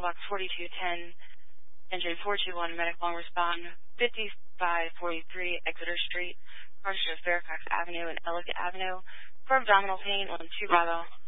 box 4210, engine 421, medic long respond, 5543 Exeter Street, Carson, Fairfax Avenue, and Ellicott Avenue, for abdominal pain on 2 Bravo.